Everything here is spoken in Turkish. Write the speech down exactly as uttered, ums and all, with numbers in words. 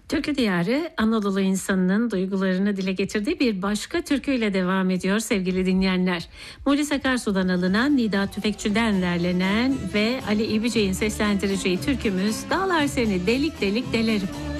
Türkü Diyarı, Anadolu insanının duygularını dile getirdiği bir başka türküyle devam ediyor sevgili dinleyenler. Mulis Akarsu'dan alınan, Nida Tüfekçi'den derlenen ve Ali İbicek'in seslendireceği türkümüz "Dağlar Seni Delik Delik Delerim".